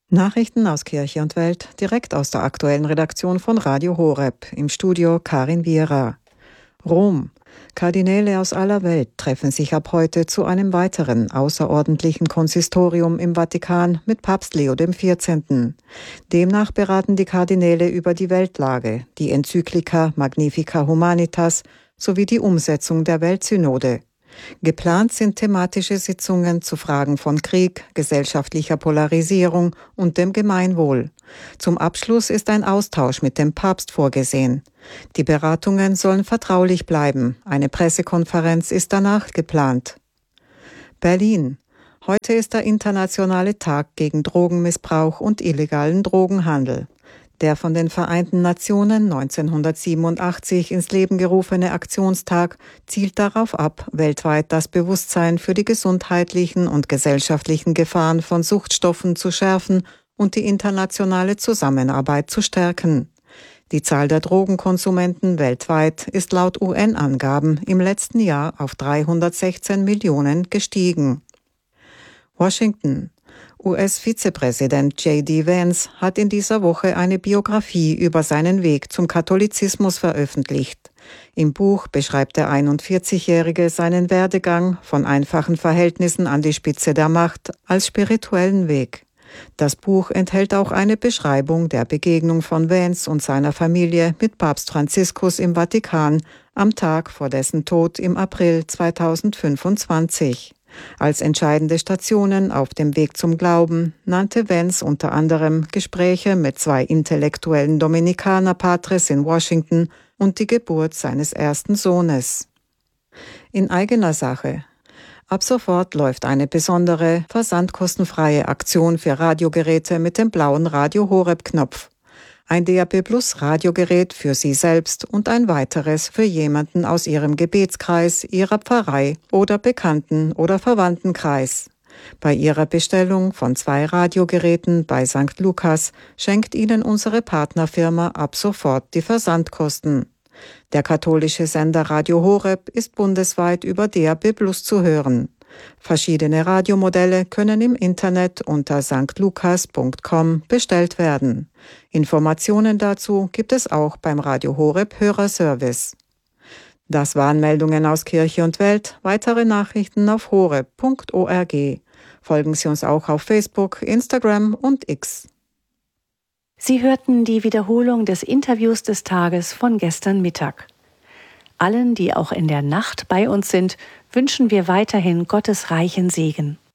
Nachrichten aus Kirche und Welt, direkt aus der aktuellen Redaktion von Radio Horeb, im Studio Karin Viera. Rom. Kardinäle aus aller Welt treffen sich ab heute zu einem weiteren außerordentlichen Konsistorium im Vatikan mit Papst Leo XIV. Demnach beraten die Kardinäle über die Weltlage, die Enzyklika Magnificat Humanitas sowie die Umsetzung der Weltsynode. Geplant sind thematische Sitzungen zu Fragen von Krieg, gesellschaftlicher Polarisierung und dem Gemeinwohl. Zum Abschluss ist ein Austausch mit dem Papst vorgesehen. Die Beratungen sollen vertraulich bleiben. Eine Pressekonferenz ist danach geplant. Berlin. Heute ist der internationale Tag gegen Drogenmissbrauch und illegalen Drogenhandel. Der von den Vereinten Nationen 1987 ins Leben gerufene Aktionstag zielt darauf ab, weltweit das Bewusstsein für die gesundheitlichen und gesellschaftlichen Gefahren von Suchtstoffen zu schärfen und die internationale Zusammenarbeit zu stärken. Die Zahl der Drogenkonsumenten weltweit ist laut UN-Angaben im letzten Jahr auf 316 Millionen gestiegen. Washington. US-Vizepräsident J.D. Vance hat in dieser Woche eine Biografie über seinen Weg zum Katholizismus veröffentlicht. Im Buch beschreibt der 41-Jährige seinen Werdegang von einfachen Verhältnissen an die Spitze der Macht als spirituellen Weg. Das Buch enthält auch eine Beschreibung der Begegnung von Vance und seiner Familie mit Papst Franziskus im Vatikan am Tag vor dessen Tod im April 2025. Als entscheidende Stationen auf dem Weg zum Glauben nannte Vance unter anderem Gespräche mit 2 intellektuellen Dominikanerpatres in Washington und die Geburt seines ersten Sohnes. In eigener Sache. Ab sofort läuft eine besondere, versandkostenfreie Aktion für Radiogeräte mit dem blauen Radio Horeb-Knopf. Ein DAB+ Radiogerät für Sie selbst und ein weiteres für jemanden aus Ihrem Gebetskreis, Ihrer Pfarrei oder Bekannten- oder Verwandtenkreis. Bei Ihrer Bestellung von 2 Radiogeräten bei St. Lukas schenkt Ihnen unsere Partnerfirma ab sofort die Versandkosten. Der katholische Sender Radio Horeb ist bundesweit über DAB+ zu hören. Verschiedene Radiomodelle können im Internet unter stlukas.com bestellt werden. Informationen dazu gibt es auch beim Radio Horeb Hörerservice. Das waren Meldungen aus Kirche und Welt. Weitere Nachrichten auf horeb.org. Folgen Sie uns auch auf Facebook, Instagram und X. Sie hörten die Wiederholung des Interviews des Tages von gestern Mittag. Allen, die auch in der Nacht bei uns sind, wünschen wir weiterhin Gottes reichen Segen.